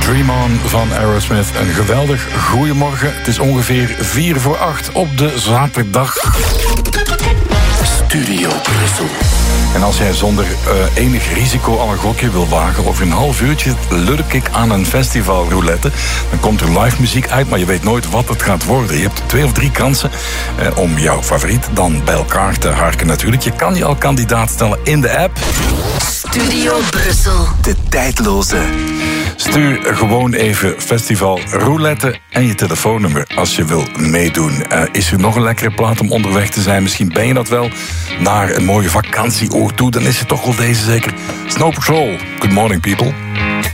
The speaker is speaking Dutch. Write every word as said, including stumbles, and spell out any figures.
Dream On van Aerosmith. Een geweldig goeiemorgen. Het is ongeveer vier voor acht op de zaterdag. Studio Brussel. En als jij zonder uh, enig risico al een gokje wil wagen, over een half uurtje lurk ik aan een festivalroulette. Dan komt er live muziek uit, maar je weet nooit wat het gaat worden. Je hebt twee of drie kansen uh, om jouw favoriet dan bij elkaar te harken natuurlijk. Je kan je al kandidaat stellen in de app. Studio Brussel. De tijdloze. Stuur gewoon even festival roulette en je telefoonnummer als je wil meedoen. Uh, is er nog een lekkere plaat om onderweg te zijn? Misschien ben je dat wel naar een mooie vakantieoord toe. Dan is het toch wel deze zeker. Snow Patrol. Good morning, people.